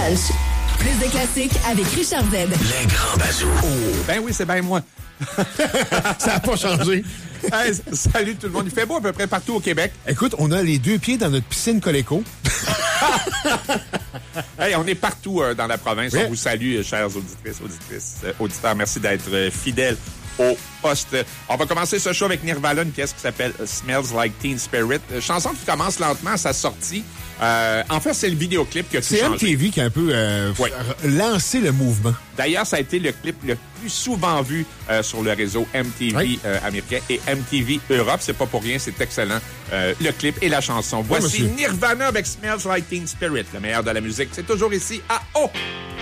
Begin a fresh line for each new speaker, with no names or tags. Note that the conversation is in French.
Lunch. Plus de classiques avec Richard Z.
Les grands bazous.
Oh, ben oui, c'est bien moi.
Ça n'a pas changé.
Hey, salut tout le monde. Il fait beau à peu près partout au Québec.
Écoute, on a les 2 pieds dans notre piscine Coleco.
Hey, on est partout dans la province.
Oui.
On vous salue, chers auditeurs. Merci d'être fidèles au poste. On va commencer ce show avec Nirvana, une pièce qui s'appelle Smells Like Teen Spirit. Chanson qui commence lentement à sa sortie. En fait, c'est le vidéoclip qui a tout
C'est
changé.
MTV qui a un peu lancé le mouvement.
D'ailleurs, ça a été le clip le plus souvent vu sur le réseau MTV américain et MTV Europe. C'est pas pour rien, c'est excellent. Le clip et la chanson. Voici
monsieur.
Nirvana avec Smells Like Teen Spirit, le meilleur de la musique. C'est toujours ici à O.